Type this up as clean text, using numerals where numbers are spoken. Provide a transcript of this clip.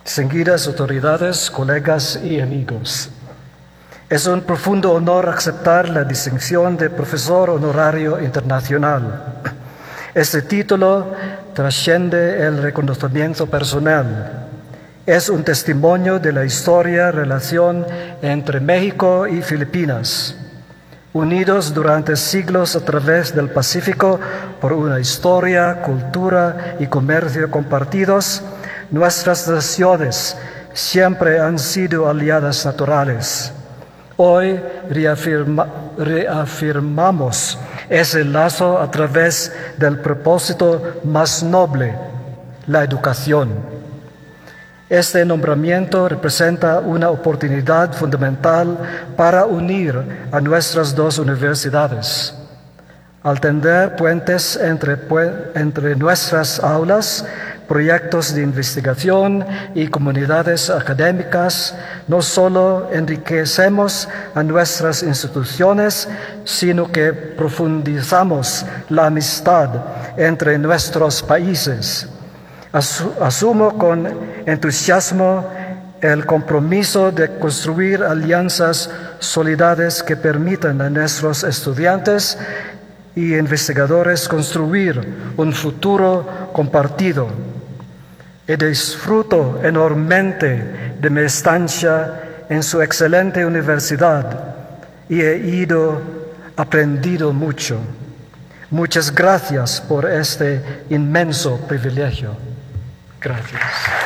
distinguidas autoridades, colegas y amigos. Es un profundo honor aceptar la distinción de Profesor Honorario Internacional. Este título trasciende el reconocimiento personal. Es un testimonio de la historia, relación entre México y Filipinas, unidos durante siglos a través del Pacífico por una historia, cultura y comercio compartidos. Nuestras naciones siempre han sido aliadas naturales. Hoy reafirmamos ese lazo a través del propósito más noble, la educación. Este nombramiento representa una oportunidad fundamental para unir a nuestras dos universidades. Al tender puentes entre nuestras aulas, proyectos de investigación y comunidades académicas, no solo enriquecemos a nuestras instituciones, sino que profundizamos la amistad entre nuestros países. Asumo con entusiasmo el compromiso de construir alianzas solidarias que permitan a nuestros estudiantes y investigadores construir un futuro compartido. Y disfruto enormemente de mi estancia en su excelente universidad y he aprendido mucho. Muchas gracias por este inmenso privilegio. Gracias.